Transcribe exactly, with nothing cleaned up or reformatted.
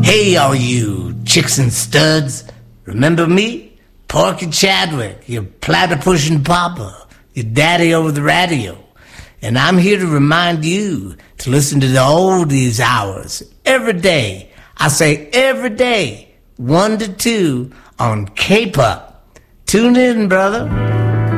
Hey, all you chicks and studs, remember me? Porky Chadwick, your platypus papa, your daddy over the radio. And I'm here to remind you to listen to the oldies hours every day. I say every day, one to two on K-Pop. Tune in, brother.